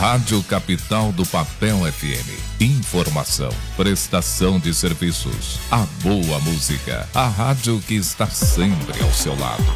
Rádio Capital do Papel FM. Informação, prestação de serviços, a boa música, a rádio que está sempre ao seu lado.